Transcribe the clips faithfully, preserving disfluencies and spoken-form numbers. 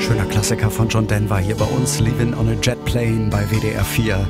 Schöner Klassiker von John Denver hier bei uns, Living on a Jet Plane bei W D R vier.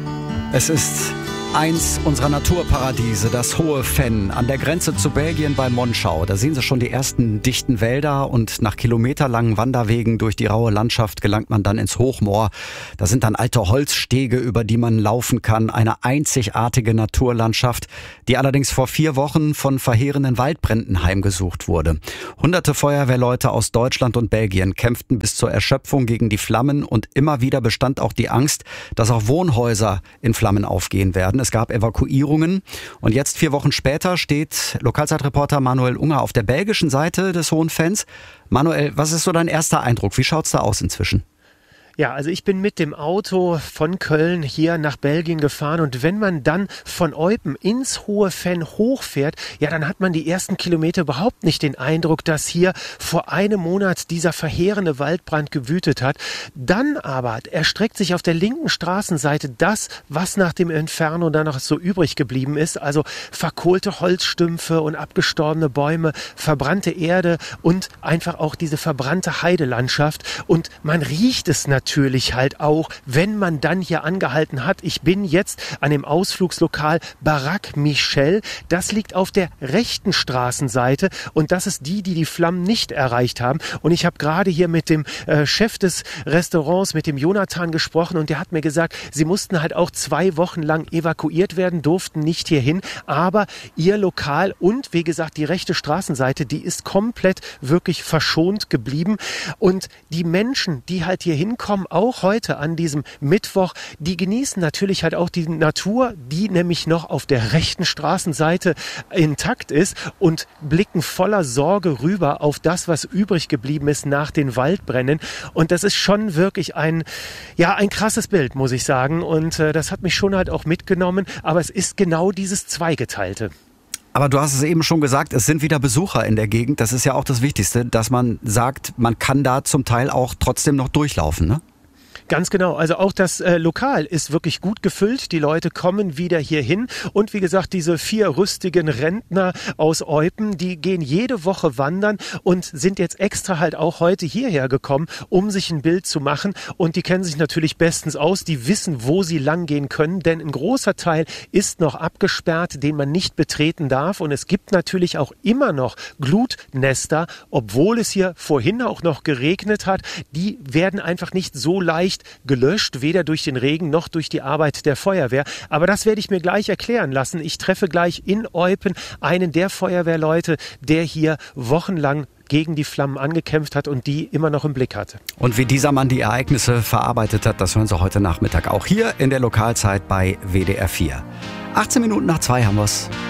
Es ist eins unserer Naturparadiese, das Hohe Venn, an der Grenze zu Belgien bei Monschau. Da sehen Sie schon die ersten dichten Wälder und nach kilometerlangen Wanderwegen durch die raue Landschaft gelangt man dann ins Hochmoor. Da sind dann alte Holzstege, über die man laufen kann. Eine einzigartige Naturlandschaft, die allerdings vor vier Wochen von verheerenden Waldbränden heimgesucht wurde. Hunderte Feuerwehrleute aus Deutschland und Belgien kämpften bis zur Erschöpfung gegen die Flammen und immer wieder bestand auch die Angst, dass auch Wohnhäuser in Flammen aufgehen werden. Es gab Evakuierungen und jetzt, vier Wochen später, steht Lokalzeitreporter Manuel Unger auf der belgischen Seite des Hohen Venns. Manuel, was ist so dein erster Eindruck? Wie schaut's da aus inzwischen? Ja, also ich bin mit dem Auto von Köln hier nach Belgien gefahren und wenn man dann von Eupen ins Hohe Venn hochfährt, ja, dann hat man die ersten Kilometer überhaupt nicht den Eindruck, dass hier vor einem Monat dieser verheerende Waldbrand gewütet hat. Dann aber erstreckt sich auf der linken Straßenseite das, was nach dem Inferno dann noch so übrig geblieben ist, also verkohlte Holzstümpfe und abgestorbene Bäume, verbrannte Erde und einfach auch diese verbrannte Heidelandschaft und man riecht es natürlich. Natürlich halt auch, wenn man dann hier angehalten hat. Ich bin jetzt an dem Ausflugslokal Baraque Michel. Das liegt auf der rechten Straßenseite und das ist die, die die Flammen nicht erreicht haben. Und ich habe gerade hier mit dem äh, Chef des Restaurants, mit dem Jonathan gesprochen und der hat mir gesagt, sie mussten halt auch zwei Wochen lang evakuiert werden, durften nicht hierhin, aber ihr Lokal und wie gesagt die rechte Straßenseite, die ist komplett wirklich verschont geblieben und die Menschen, die halt hier hinkommen, auch heute an diesem Mittwoch, die genießen natürlich halt auch die Natur, die nämlich noch auf der rechten Straßenseite intakt ist und blicken voller Sorge rüber auf das, was übrig geblieben ist nach den Waldbränden. Und das ist schon wirklich ein, ja, ein krasses Bild, muss ich sagen. Und äh, das hat mich schon halt auch mitgenommen. Aber es ist genau dieses Zweigeteilte. Aber du hast es eben schon gesagt, es sind wieder Besucher in der Gegend. Das ist ja auch das Wichtigste, dass man sagt, man kann da zum Teil auch trotzdem noch durchlaufen, ne? Ganz genau. Also auch das äh, Lokal ist wirklich gut gefüllt. Die Leute kommen wieder hier hin. Und wie gesagt, diese vier rüstigen Rentner aus Eupen, die gehen jede Woche wandern und sind jetzt extra halt auch heute hierher gekommen, um sich ein Bild zu machen. Und die kennen sich natürlich bestens aus. Die wissen, wo sie lang gehen können. Denn ein großer Teil ist noch abgesperrt, den man nicht betreten darf. Und es gibt natürlich auch immer noch Glutnester, obwohl es hier vorhin auch noch geregnet hat. Die werden einfach nicht so leicht gelöscht, weder durch den Regen noch durch die Arbeit der Feuerwehr. Aber das werde ich mir gleich erklären lassen. Ich treffe gleich in Eupen einen der Feuerwehrleute, der hier wochenlang gegen die Flammen angekämpft hat und die immer noch im Blick hatte. Und wie dieser Mann die Ereignisse verarbeitet hat, das hören Sie heute Nachmittag auch hier in der Lokalzeit bei W D R vier. achtzehn Minuten nach zwei haben wir's.